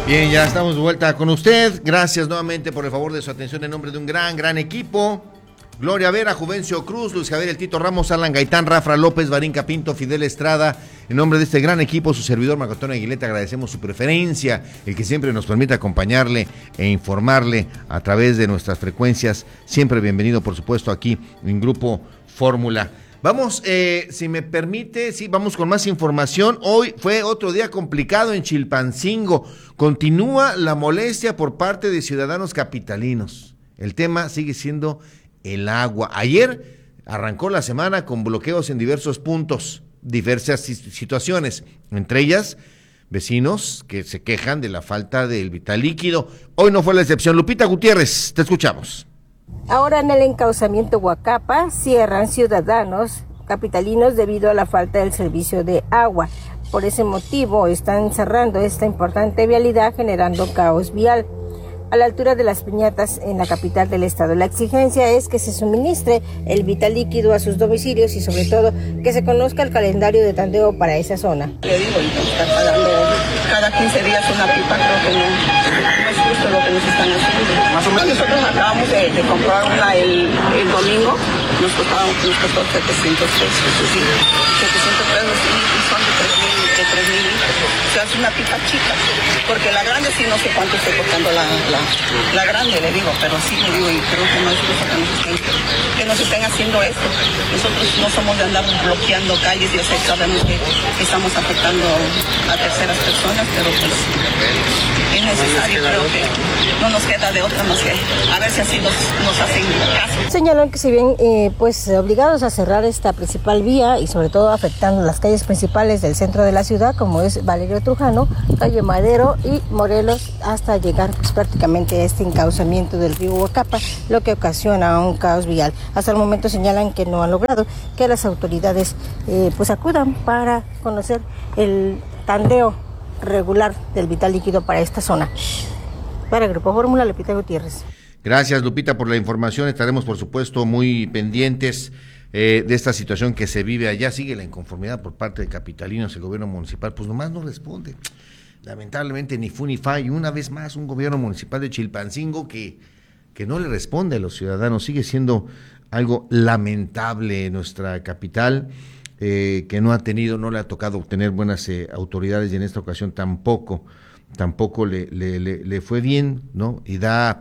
Bien, ya estamos de vuelta con usted. Gracias nuevamente por el favor de su atención en nombre de un gran equipo. Gloria Vera, Juvencio Cruz, Luis Javier El Tito Ramos, Alan Gaitán, Rafa López, Barinca Pinto, Fidel Estrada. En nombre de este gran equipo, su servidor Marco Antonio Aguilera, agradecemos su preferencia, el que siempre nos permite acompañarle e informarle a través de nuestras frecuencias. Siempre bienvenido, por supuesto, aquí en Grupo Fórmula. Vamos, si me permite, sí, vamos con más información. Hoy fue otro día complicado en Chilpancingo. Continúa la molestia por parte de ciudadanos capitalinos. El tema sigue siendo el agua. Ayer arrancó la semana con bloqueos en diversos puntos, diversas situaciones, entre ellas vecinos que se quejan de la falta del vital líquido. Hoy no fue la excepción. Lupita Gutiérrez, te escuchamos. Ahora en el encauzamiento Huacapa cierran ciudadanos capitalinos debido a la falta del servicio de agua. Por ese motivo están cerrando esta importante vialidad, generando caos vial. A la altura de las piñatas en la capital del estado, la exigencia es que se suministre el vital líquido a sus domicilios y sobre todo que se conozca el calendario de tandeo para esa zona. Le digo, estar pagando cada 15 días una pipa, creo que no es justo lo que nos están haciendo. Más o menos nosotros acabamos de comprar una el domingo, nos costó 700 pesos, sí, 700 pesos y son de 3,000 litros. O sea, es una pipa chica, porque la grande sí no sé cuánto estoy costando la grande, le digo, pero sí le digo, y creo que no es justo que nos estén haciendo esto. Nosotros no somos de andar bloqueando calles, yo sé, sabemos que estamos afectando a terceras personas, pero pues es necesario, creo que no nos queda de otra más que a ver si así nos hacen caso. Señalan que se ven pues obligados a cerrar esta principal vía y sobre todo afectando las calles principales del centro de la ciudad, como es Valerio Trujano, Calle Madero y Morelos, hasta llegar pues prácticamente a este encauzamiento del río Huacapa, lo que ocasiona un caos vial. Hasta el momento señalan que no han logrado que las autoridades pues acudan para conocer el tandeo regular del vital líquido para esta zona. Para Grupo Fórmula, Lupita Gutiérrez. Gracias, Lupita, por la información. Estaremos, por supuesto, muy pendientes de esta situación que se vive allá. Sigue la inconformidad por parte de capitalinos. El gobierno municipal pues nomás no responde. Lamentablemente ni fu ni fa, y una vez más un gobierno municipal de Chilpancingo que no le responde a los ciudadanos. Sigue siendo algo lamentable en nuestra capital, que no le ha tocado obtener buenas autoridades, y en esta ocasión tampoco le fue bien, ¿no? Y da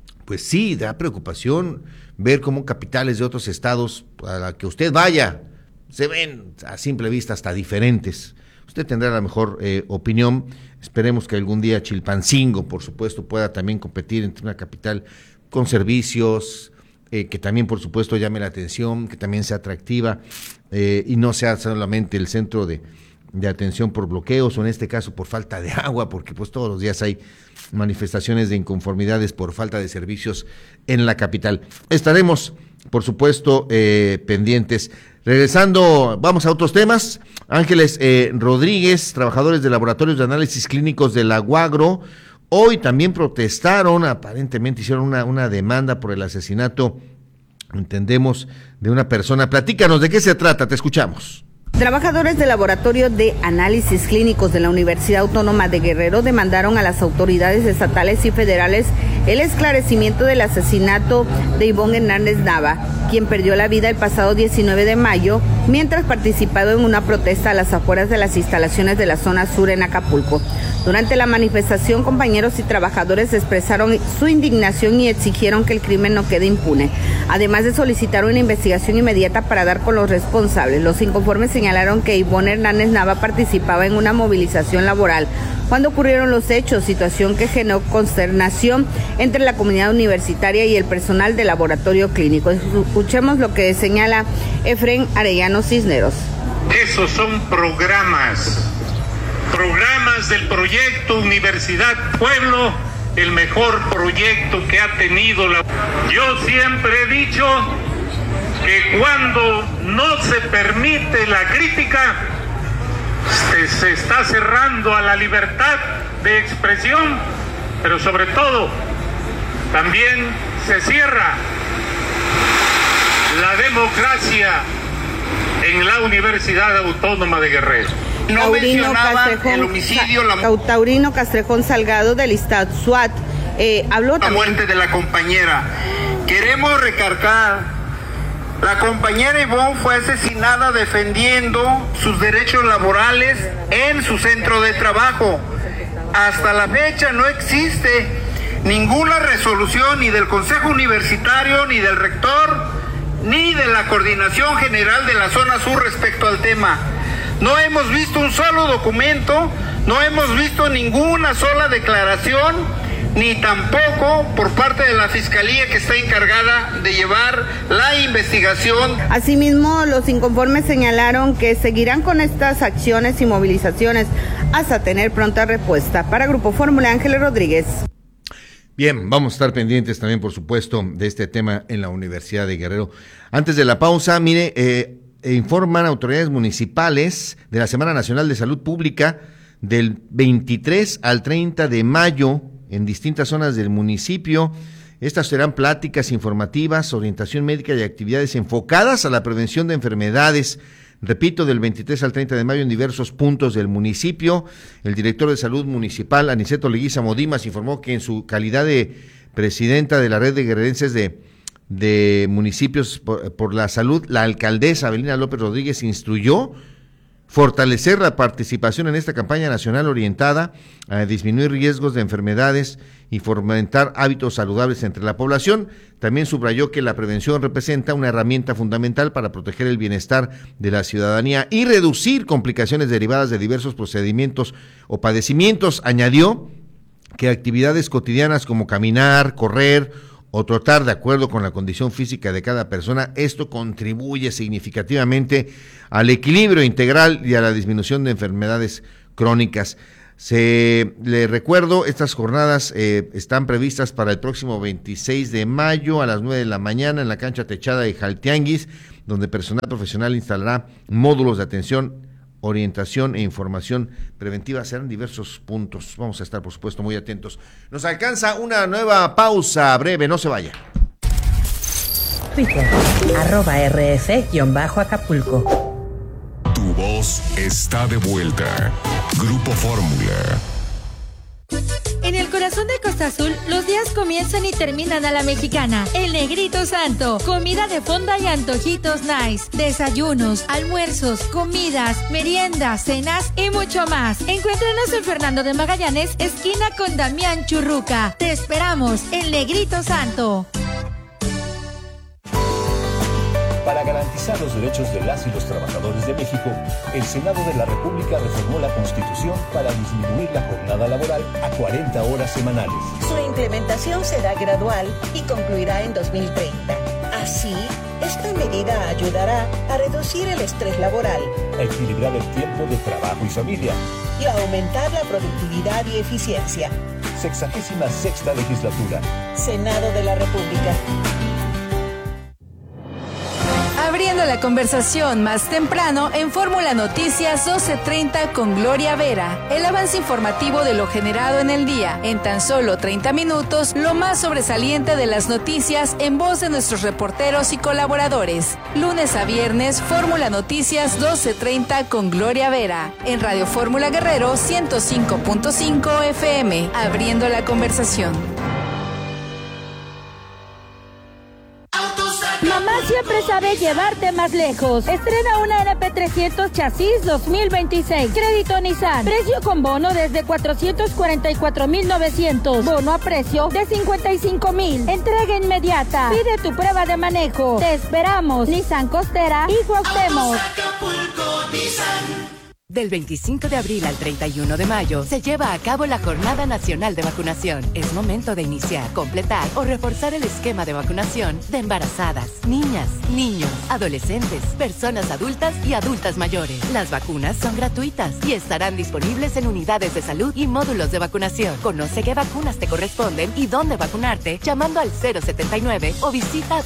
preocupación ver cómo capitales de otros estados a la que usted vaya se ven a simple vista hasta diferentes. Usted tendrá la mejor opinión. Esperemos que algún día Chilpancingo, por supuesto, pueda también competir entre una capital con servicios, que también, por supuesto, llame la atención, que también sea atractiva, y no sea solamente el centro de atención por bloqueos, o en este caso por falta de agua, porque pues todos los días hay manifestaciones de inconformidades por falta de servicios en la capital. Estaremos, por supuesto, pendientes. Regresando, vamos a otros temas. Ángeles Rodríguez, trabajadores de laboratorios de análisis clínicos de la UAGRO, hoy también protestaron, aparentemente hicieron una demanda por el asesinato, entendemos, de una persona. Platícanos, ¿de qué se trata? Te escuchamos. Trabajadores del Laboratorio de Análisis Clínicos de la Universidad Autónoma de Guerrero demandaron a las autoridades estatales y federales el esclarecimiento del asesinato de Ivonne Hernández Nava, quien perdió la vida el pasado 19 de mayo mientras participaba en una protesta a las afueras de las instalaciones de la zona sur en Acapulco. Durante la manifestación, compañeros y trabajadores expresaron su indignación y exigieron que el crimen no quede impune, además de solicitar una investigación inmediata para dar con los responsables. Los inconformes señalaron que Ivonne Hernández Nava participaba en una movilización laboral cuando ocurrieron los hechos, situación que generó consternación entre la comunidad universitaria y el personal del laboratorio clínico. Escuchemos lo que señala Efren Arellano Cisneros. Esos son programas del proyecto Universidad Pueblo, el mejor proyecto que ha tenido la... Yo siempre he dicho que cuando no se permite la crítica, se está cerrando a la libertad de expresión, pero sobre todo también se cierra la democracia en la Universidad Autónoma de Guerrero. Taurino Castrejón Salgado del Istad SWAT. Habló también la muerte de la compañera. Queremos recargar. La compañera Ivonne fue asesinada defendiendo sus derechos laborales en su centro de trabajo. Hasta la fecha no existe ninguna resolución ni del Consejo Universitario, ni del rector, ni de la Coordinación General de la Zona Sur respecto al tema. No hemos visto un solo documento, no hemos visto ninguna sola declaración, ni tampoco por parte de la Fiscalía, que está encargada de llevar la investigación. Asimismo, los inconformes señalaron que seguirán con estas acciones y movilizaciones hasta tener pronta respuesta. Para Grupo Fórmula, Ángeles Rodríguez. Bien, vamos a estar pendientes también, por supuesto, de este tema en la Universidad de Guerrero. Antes de la pausa, mire, informan autoridades municipales de la Semana Nacional de Salud Pública del 23 al 30 de mayo, en distintas zonas del municipio. Estas serán pláticas informativas, orientación médica y actividades enfocadas a la prevención de enfermedades. Repito, del 23 al 30 de mayo en diversos puntos del municipio. El director de Salud Municipal, Aniceto Leguízamo Dimas, informó que en su calidad de presidenta de la red de guerrerenses de municipios por la salud, la alcaldesa Avelina López Rodríguez instruyó fortalecer la participación en esta campaña nacional orientada a disminuir riesgos de enfermedades y fomentar hábitos saludables entre la población. También subrayó que la prevención representa una herramienta fundamental para proteger el bienestar de la ciudadanía y reducir complicaciones derivadas de diversos procedimientos o padecimientos. Añadió que actividades cotidianas como caminar, correr o trotar, de acuerdo con la condición física de cada persona, esto contribuye significativamente al equilibrio integral y a la disminución de enfermedades crónicas. Le recuerdo, estas jornadas están previstas para el próximo 26 de mayo a las 9 de la mañana en la cancha techada de Jaltianguis, donde personal profesional instalará módulos de atención, orientación e información preventiva. Serán diversos puntos. Vamos a estar, por supuesto, muy atentos. Nos alcanza una nueva pausa breve, no se vaya. Twitter, @RF_Acapulco. Tu voz está de vuelta. Grupo Fórmula. En el corazón de Costa Azul, los días comienzan y terminan a la mexicana. El Negrito Santo, comida de fonda y antojitos nice, desayunos, almuerzos, comidas, meriendas, cenas y mucho más. Encuéntranos en Fernando de Magallanes, esquina con Damián Churruca. Te esperamos, el Negrito Santo. Para garantizar los derechos de las y los trabajadores de México, el Senado de la República reformó la Constitución para disminuir la jornada laboral a 40 horas semanales. Su implementación será gradual y concluirá en 2030. Así, esta medida ayudará a reducir el estrés laboral, a equilibrar el tiempo de trabajo y familia y a aumentar la productividad y eficiencia. 66ª legislatura. Senado de la República. Abriendo la conversación más temprano en Fórmula Noticias 12:30 con Gloria Vera. El avance informativo de lo generado en el día. En tan solo 30 minutos, lo más sobresaliente de las noticias en voz de nuestros reporteros y colaboradores. Lunes a viernes, Fórmula Noticias 12:30 con Gloria Vera. En Radio Fórmula Guerrero 105.5 FM. Abriendo la conversación. Mamá siempre sabe llevarte más lejos. Estrena una NP300 Chasis 2026. Crédito Nissan. Precio con bono desde 444,900. Bono a precio de 55,000. Entrega inmediata. Pide tu prueba de manejo. Te esperamos. Nissan Costera y Cuauhtémoc. Del 25 de abril al 31 de mayo se lleva a cabo la Jornada Nacional de Vacunación. Es momento de iniciar, completar o reforzar el esquema de vacunación de embarazadas, niñas, niños, adolescentes, personas adultas y adultas mayores. Las vacunas son gratuitas y estarán disponibles en unidades de salud y módulos de vacunación. Conoce qué vacunas te corresponden y dónde vacunarte llamando al 079 o visita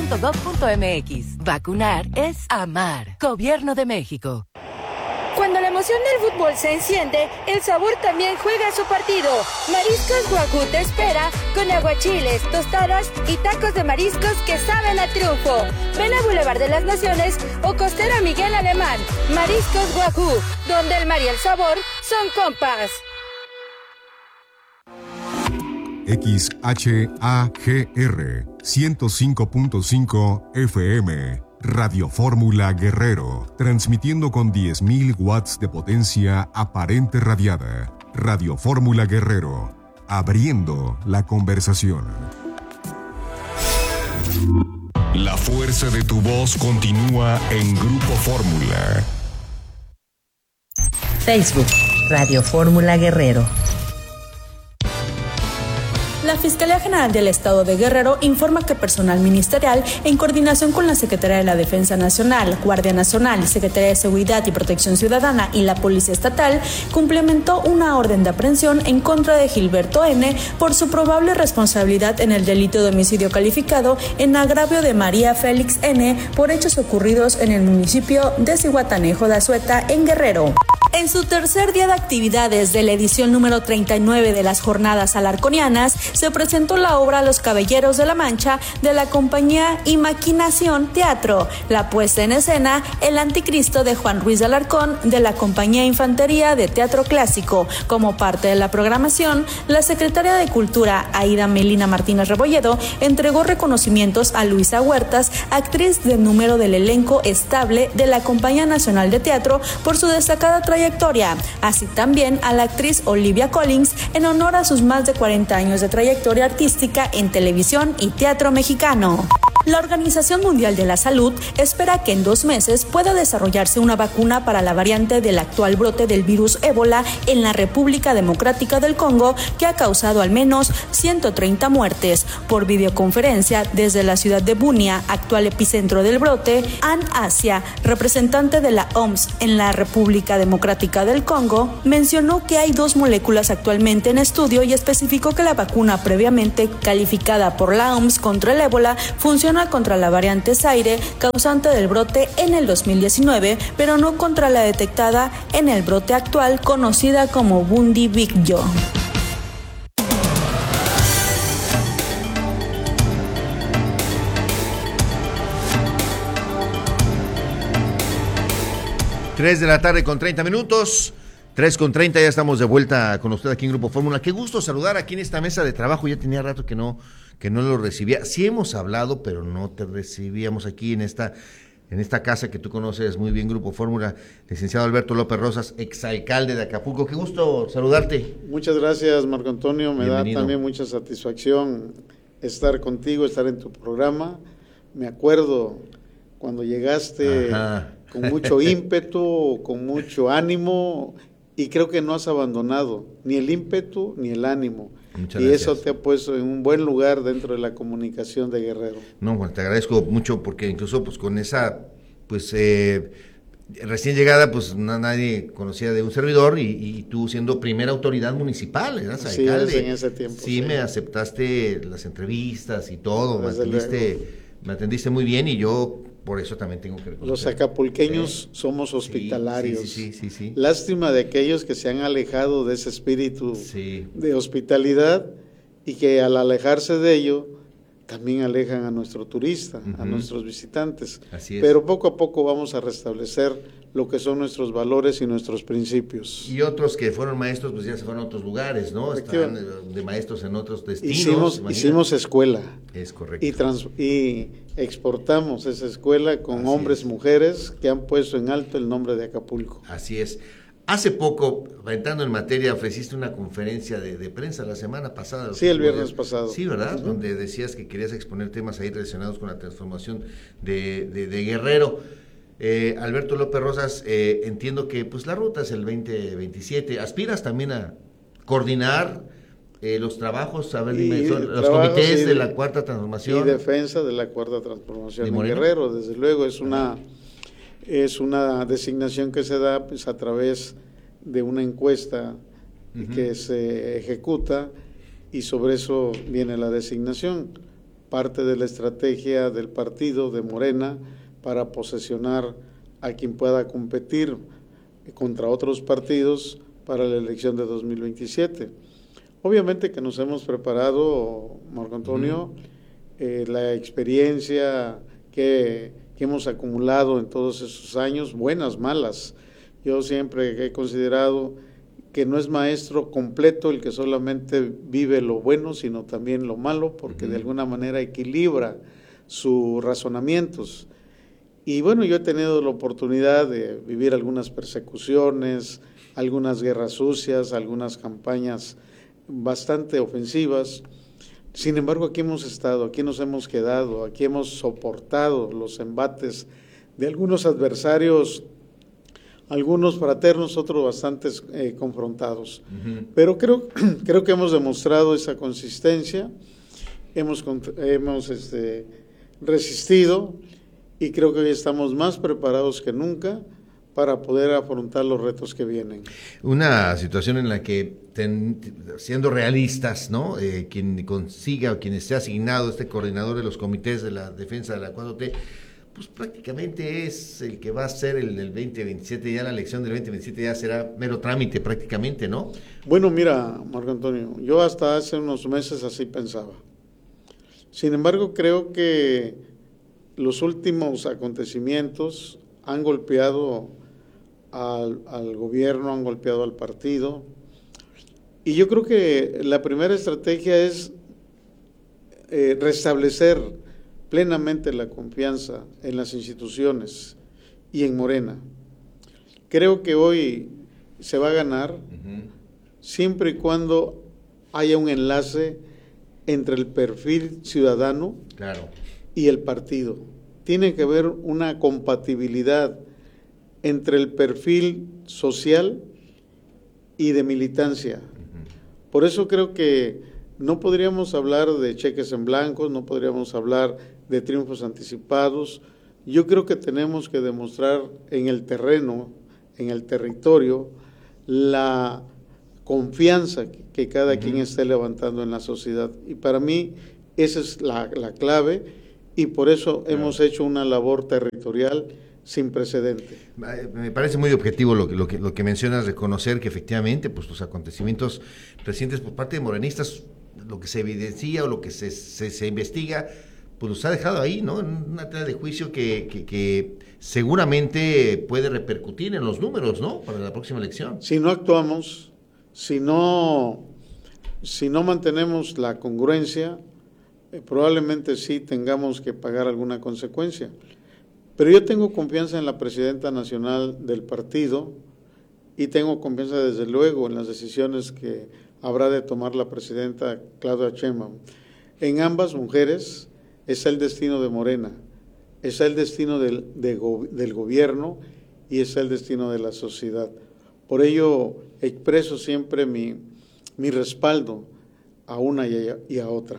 dondemevacuno.salud.gov.mx. Vacunar es amar. Gobierno de México. Cuando la emoción del fútbol se enciende, el sabor también juega su partido. Mariscos Wagyu te espera con aguachiles, tostadas y tacos de mariscos que saben a triunfo. Ven a Boulevard de las Naciones o Costera Miguel Alemán. Mariscos Wagyu, donde el mar y el sabor son compas. XHAGR 105.5 FM Radio Fórmula Guerrero, transmitiendo con 10.000 watts de potencia aparente radiada. Radio Fórmula Guerrero, abriendo la conversación. La fuerza de tu voz continúa en Grupo Fórmula. Facebook, Radio Fórmula Guerrero. La Fiscalía General del Estado de Guerrero informa que personal ministerial, en coordinación con la Secretaría de la Defensa Nacional, Guardia Nacional, Secretaría de Seguridad y Protección Ciudadana y la Policía Estatal, cumplimentó una orden de aprehensión en contra de Gilberto N. por su probable responsabilidad en el delito de homicidio calificado en agravio de María Félix N. por hechos ocurridos en el municipio de Zihuatanejo de Azueta, en Guerrero. En su tercer día de actividades de la edición número 39 de las Jornadas Alarconianas, se presentó la obra Los Caballeros de la Mancha de la compañía Imaquinación Teatro, la puesta en escena El Anticristo de Juan Ruiz de Alarcón de la compañía Infantería de Teatro Clásico. Como parte de la programación, la secretaria de Cultura, Aida Melina Martínez Rebolledo, entregó reconocimientos a Luisa Huertas, actriz de número del elenco estable de la Compañía Nacional de Teatro, por su destacada trayectoria, así también a la actriz Olivia Collins en honor a sus más de 40 años de trayectoria artística en televisión y teatro mexicano. La Organización Mundial de la Salud espera que en 2 meses pueda desarrollarse una vacuna para la variante del actual brote del virus ébola en la República Democrática del Congo, que ha causado al menos 130 muertes. Por videoconferencia desde la ciudad de Bunia, actual epicentro del brote, Ann Asia, representante de la OMS en la República Democrática del Congo, mencionó que hay 2 moléculas actualmente en estudio y especificó que la vacuna previamente calificada por la OMS contra el ébola funciona contra la variante Zaire, causante del brote en el 2019, pero no contra la detectada en el brote actual, conocida como Bundibugyo. Tres de la tarde con 30 minutos. 3:30, ya estamos de vuelta con usted aquí en Grupo Fórmula. Qué gusto saludar aquí en esta mesa de trabajo. Ya tenía rato que no lo recibía. Sí hemos hablado, pero no te recibíamos aquí en esta casa que tú conoces muy bien, Grupo Fórmula. Licenciado Alberto López Rosas, exalcalde de Acapulco. Qué gusto saludarte. Muchas gracias, Marco Antonio. Me Bienvenido. da también mucha satisfacción estar contigo, estar en tu programa. Me acuerdo cuando llegaste con mucho ímpetu, con mucho ánimo, y creo que no has abandonado ni el ímpetu ni el ánimo. Muchas y gracias. Eso te ha puesto en un buen lugar dentro de la comunicación de Guerrero. No, bueno, te agradezco mucho porque incluso pues con esa recién llegada, pues nadie conocía de un servidor y tú siendo primera autoridad municipal, eras alcalde. Sí, en ese tiempo. Sí, me aceptaste las entrevistas y todo, Desde me atendiste muy bien y yo por eso también tengo que reconocer. Los acapulqueños somos hospitalarios. Sí. Lástima de aquellos que se han alejado de ese espíritu de hospitalidad y que al alejarse de ello también alejan a nuestro turista, a nuestros visitantes. Así es. Pero poco a poco vamos a restablecer lo que son nuestros valores y nuestros principios. Y otros que fueron maestros, pues ya se fueron a otros lugares, ¿no? Están de maestros en otros destinos. Hicimos escuela. Es correcto. Y exportamos esa escuela con hombres, mujeres que han puesto en alto el nombre de Acapulco. Así es. Hace poco, entrando en materia, ofreciste una conferencia de prensa la semana pasada. Sí, el viernes pasado. Sí, ¿verdad? Donde decías que querías exponer temas ahí relacionados con la transformación de Guerrero. Alberto López Rosas, entiendo que pues la ruta es el 2027. ¿Aspiras también a coordinar los trabajos, los comités de la Cuarta Transformación? Y defensa de la Cuarta Transformación en Guerrero, desde luego, es una designación que se da pues a través de una encuesta que se ejecuta y sobre eso viene la designación, parte de la estrategia del partido de Morena para posesionar a quien pueda competir contra otros partidos para la elección de 2027. Obviamente que nos hemos preparado, Marco Antonio, la experiencia que hemos acumulado en todos esos años, buenas, malas. Yo siempre he considerado que no es maestro completo el que solamente vive lo bueno, sino también lo malo, porque de alguna manera equilibra sus razonamientos. Y bueno, yo he tenido la oportunidad de vivir algunas persecuciones, algunas guerras sucias, algunas campañas bastante ofensivas. Sin embargo, aquí hemos estado, aquí nos hemos quedado, aquí hemos soportado los embates de algunos adversarios, algunos fraternos, otros bastante confrontados. Pero creo que hemos demostrado esa consistencia, hemos resistido, y creo que hoy estamos más preparados que nunca para poder afrontar los retos que vienen. Una situación en la que, siendo realistas, ¿no? Quien consiga o quien esté asignado este coordinador de los comités de la defensa de la 4T, pues prácticamente es el que va a ser el 2027, ya la elección del 2027 ya será mero trámite prácticamente, ¿no? Bueno, mira, Marco Antonio, yo hasta hace unos meses así pensaba. Sin embargo, creo que los últimos acontecimientos han golpeado al gobierno, han golpeado al partido, y yo creo que la primera estrategia es restablecer plenamente la confianza en las instituciones y en Morena. Creo que hoy se va a ganar siempre y cuando haya un enlace entre el perfil ciudadano y el partido. Tiene que haber una compatibilidad entre el perfil social y de militancia. Por eso creo que no podríamos hablar de cheques en blanco, no podríamos hablar de triunfos anticipados. Yo creo que tenemos que demostrar en el terreno, en el territorio, la confianza que cada quien esté levantando en la sociedad. Y para mí esa es la clave, y por eso hemos hecho una labor territorial sin precedente. Me parece muy objetivo lo que mencionas, reconocer que efectivamente pues los acontecimientos recientes por parte de morenistas, lo que se evidencia o lo que se investiga, pues los ha dejado ahí, ¿no? En una tela de juicio que seguramente puede repercutir en los números, ¿no? Para la próxima elección. Si no actuamos, si no mantenemos la congruencia, probablemente sí tengamos que pagar alguna consecuencia. Pero yo tengo confianza en la presidenta nacional del partido, y tengo confianza desde luego en las decisiones que habrá de tomar la presidenta Claudia Sheinbaum. En ambas mujeres es el destino de Morena, es el destino del gobierno, y es el destino de la sociedad. Por ello expreso siempre mi respaldo a una y a otra.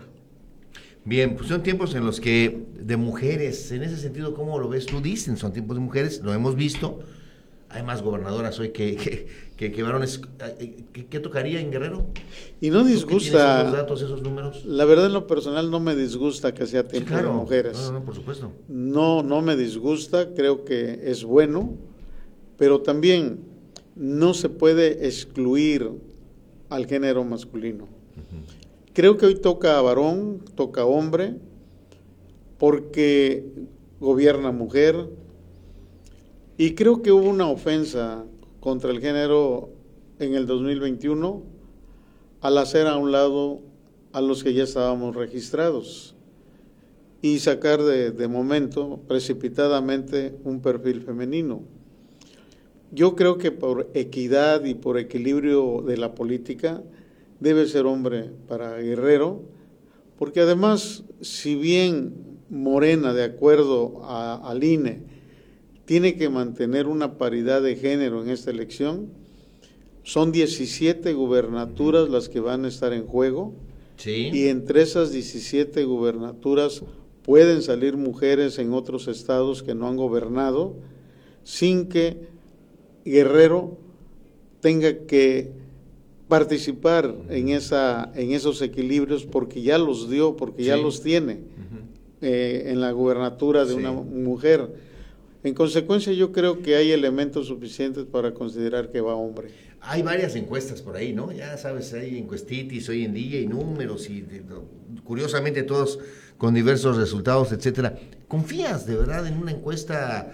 Bien, pues son tiempos en los que de mujeres, en ese sentido, ¿cómo lo ves tú? Dicen, son tiempos de mujeres, lo hemos visto, hay más gobernadoras hoy que varones. ¿Qué tocaría en Guerrero? Y no disgusta, esos datos, esos números. La verdad, en lo personal no me disgusta que sea tiempo de mujeres. No, por supuesto. No me disgusta, creo que es bueno, pero también no se puede excluir al género masculino. Creo que hoy toca varón, toca hombre, porque gobierna mujer, y creo que hubo una ofensa contra el género en el 2021 al hacer a un lado a los que ya estábamos registrados y sacar de momento, precipitadamente, un perfil femenino. Yo creo que por equidad y por equilibrio de la política debe ser hombre para Guerrero, porque además, si bien Morena, de acuerdo al INE, tiene que mantener una paridad de género en esta elección, son 17 gubernaturas las que van a estar en juego, y entre esas 17 gubernaturas pueden salir mujeres en otros estados que no han gobernado, sin que Guerrero tenga que participar en esos equilibrios, porque ya los dio, porque ya los tiene en la gubernatura de una mujer. En consecuencia, yo creo que hay elementos suficientes para considerar que va hombre. Hay varias encuestas por ahí, ¿no? Ya sabes, hay encuestitis hoy en día y números y curiosamente todos con diversos resultados, etcétera. ¿Confías de verdad en una encuesta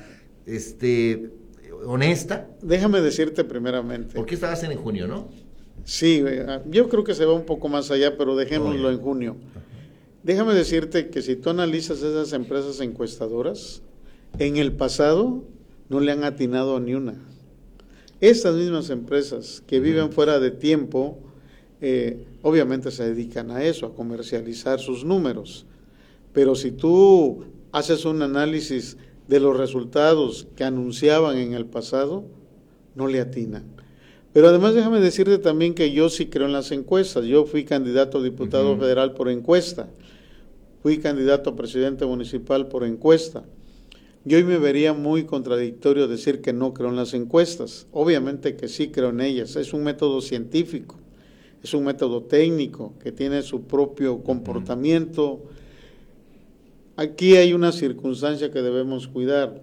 honesta? Déjame decirte primeramente. Porque esta va a ser en junio, ¿no? Sí, yo creo que se va un poco más allá, pero dejémoslo en junio. Déjame decirte que si tú analizas esas empresas encuestadoras, en el pasado no le han atinado a ni una. Estas mismas empresas que viven fuera de tiempo, obviamente se dedican a eso, a comercializar sus números. Pero si tú haces un análisis de los resultados que anunciaban en el pasado, no le atinan. Pero además déjame decirte también que yo sí creo en las encuestas. Yo fui candidato a diputado federal por encuesta, fui candidato a presidente municipal por encuesta. Yo hoy me vería muy contradictorio decir que no creo en las encuestas. Obviamente que sí creo en ellas. Es un método científico, es un método técnico que tiene su propio comportamiento. Aquí hay una circunstancia que debemos cuidar,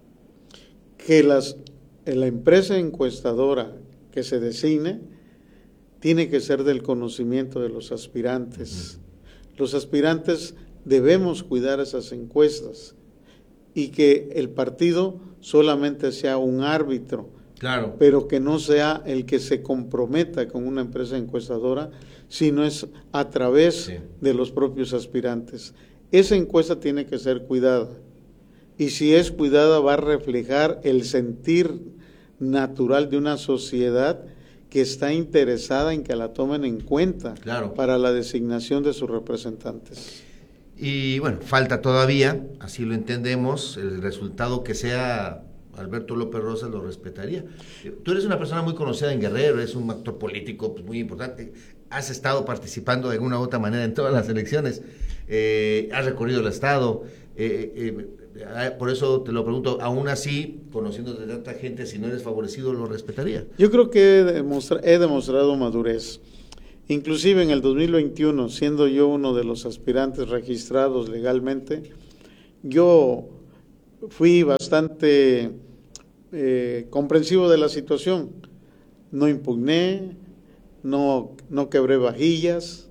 que la empresa encuestadora que se designe tiene que ser del conocimiento de los aspirantes. Los aspirantes debemos cuidar esas encuestas y que el partido solamente sea un árbitro, claro, pero que no sea el que se comprometa con una empresa encuestadora, sino es a través de los propios aspirantes. Esa encuesta tiene que ser cuidada, y si es cuidada va a reflejar el sentir natural de una sociedad que está interesada en que la tomen en cuenta para la designación de sus representantes. Y bueno, falta todavía, así lo entendemos, el resultado que sea Alberto López Rosas lo respetaría. Tú eres una persona muy conocida en Guerrero, eres un actor político pues, muy importante, has estado participando de alguna u otra manera en todas las elecciones, has recorrido el estado, por eso te lo pregunto, aún así, conociendo de tanta gente, si no eres favorecido, ¿lo respetaría? Yo creo que he demostrado madurez. Inclusive en el 2021, siendo yo uno de los aspirantes registrados legalmente, yo fui bastante comprensivo de la situación. No impugné, no quebré vajillas,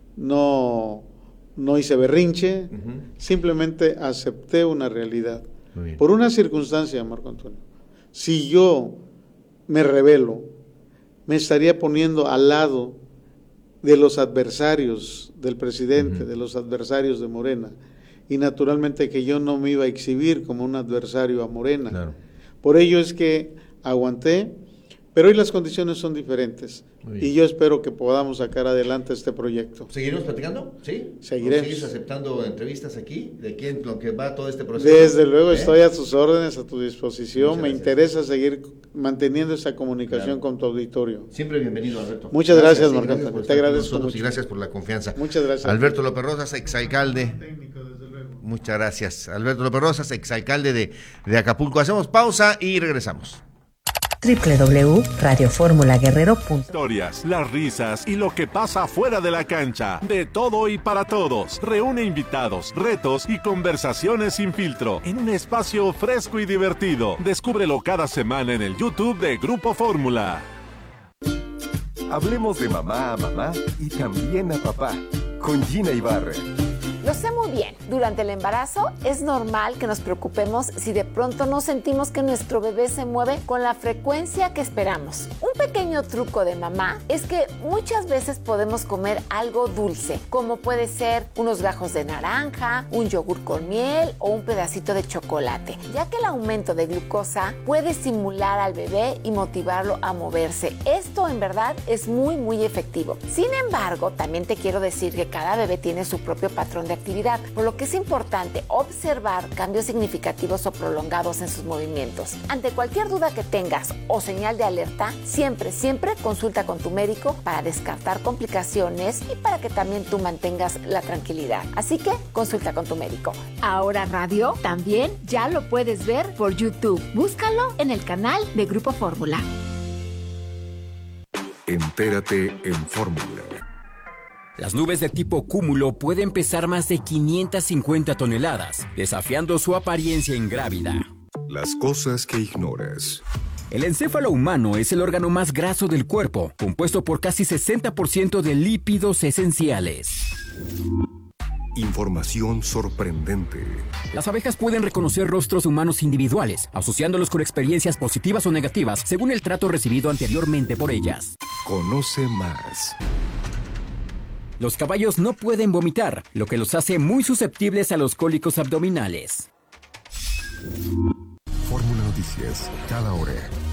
no hice berrinche, simplemente acepté una realidad. Por una circunstancia, Marco Antonio, si yo me rebelo, me estaría poniendo al lado de los adversarios del presidente, de los adversarios de Morena, y naturalmente que yo no me iba a exhibir como un adversario a Morena. Claro. Por ello es que aguanté, pero hoy las condiciones son diferentes, y yo espero que podamos sacar adelante este proyecto. ¿Seguiremos platicando? ¿Sí? Seguiremos. ¿Sigues aceptando entrevistas aquí? ¿De quién lo que va todo este proceso? Desde luego estoy a tus órdenes, a tu disposición. Me interesa seguir manteniendo esa comunicación con tu auditorio. Siempre bienvenido, Alberto. Muchas gracias, Marco Antonio. Te agradezco mucho. Y gracias por la confianza. Muchas gracias. Alberto López Rosas, exalcalde. Muchas gracias. Alberto López Rosas, exalcalde de Acapulco. Hacemos pausa y regresamos. www.radioformulaguerrero.com. Historias, las risas y lo que pasa fuera de la cancha. De todo y para todos. Reúne invitados, retos y conversaciones sin filtro en un espacio fresco y divertido. Descúbrelo cada semana en el YouTube de Grupo Fórmula. Hablemos de mamá a mamá y también a papá con Gina Ibarra. Lo sé muy bien, durante el embarazo es normal que nos preocupemos si de pronto no sentimos que nuestro bebé se mueve con la frecuencia que esperamos. Un pequeño truco de mamá es que muchas veces podemos comer algo dulce, como puede ser unos gajos de naranja, un yogur con miel o un pedacito de chocolate, ya que el aumento de glucosa puede estimular al bebé y motivarlo a moverse. Esto en verdad es muy efectivo. Sin embargo, también te quiero decir que cada bebé tiene su propio patrón de actividad, por lo que es importante observar cambios significativos o prolongados en sus movimientos. Ante cualquier duda que tengas o señal de alerta, siempre consulta con tu médico para descartar complicaciones y para que también tú mantengas la tranquilidad. Así que consulta con tu médico. Ahora Radio también ya lo puedes ver por YouTube. Búscalo en el canal de Grupo Fórmula. Entérate en Fórmula. Las nubes de tipo cúmulo pueden pesar más de 550 toneladas, desafiando su apariencia ingrávida. Las cosas que ignoras. El encéfalo humano es el órgano más graso del cuerpo, compuesto por casi 60% de lípidos esenciales. Información sorprendente. Las abejas pueden reconocer rostros humanos individuales, asociándolos con experiencias positivas o negativas según el trato recibido anteriormente por ellas. Conoce más. Los caballos no pueden vomitar, lo que los hace muy susceptibles a los cólicos abdominales. Fórmula Noticias, cada hora.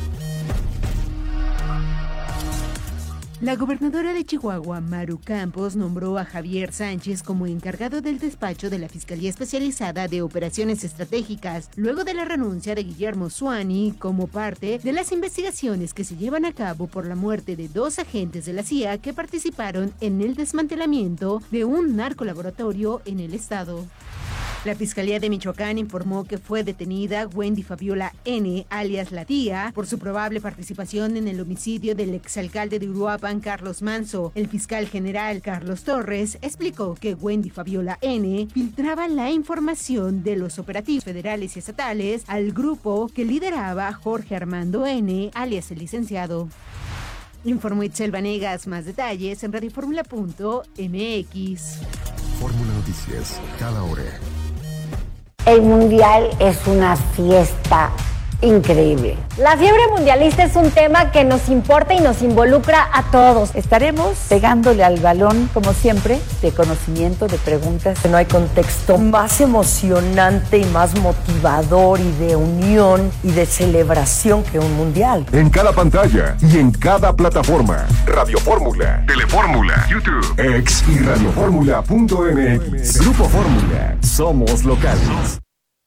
La gobernadora de Chihuahua, Maru Campos, nombró a Javier Sánchez como encargado del despacho de la Fiscalía Especializada de Operaciones Estratégicas, luego de la renuncia de Guillermo Zuani como parte de las investigaciones que se llevan a cabo por la muerte de 2 agentes de la CIA que participaron en el desmantelamiento de un narcolaboratorio en el estado. La Fiscalía de Michoacán informó que fue detenida Wendy Fabiola N., alias La Tía, por su probable participación en el homicidio del exalcalde de Uruapan, Carlos Manso. El fiscal general Carlos Torres explicó que Wendy Fabiola N. filtraba la información de los operativos federales y estatales al grupo que lideraba Jorge Armando N., alias el licenciado. Informó Itzel Vanegas. Más detalles en radioformula.mx. Fórmula Noticias, cada hora. El Mundial es una fiesta increíble. La fiebre mundialista es un tema que nos importa y nos involucra a todos. Estaremos pegándole al balón, como siempre, de conocimiento, de preguntas. No hay contexto más emocionante y más motivador y de unión y de celebración que un mundial. En cada pantalla y en cada plataforma. Radio Fórmula, Telefórmula, YouTube, X y radioformula.mx. Grupo Fórmula. Somos locales.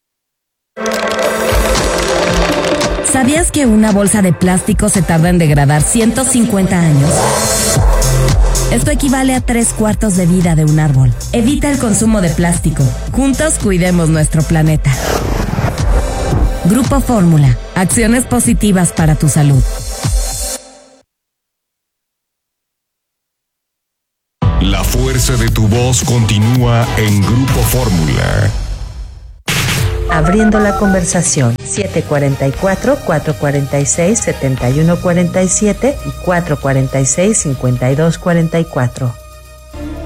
¿Sabías que una bolsa de plástico se tarda en degradar 150 años? Esto equivale a 3/4 de vida de un árbol. Evita el consumo de plástico. Juntos cuidemos nuestro planeta. Grupo Fórmula. Acciones positivas para tu salud. La fuerza de tu voz continúa en Grupo Fórmula. Abriendo la conversación, 744-446-7147 y 446-5244.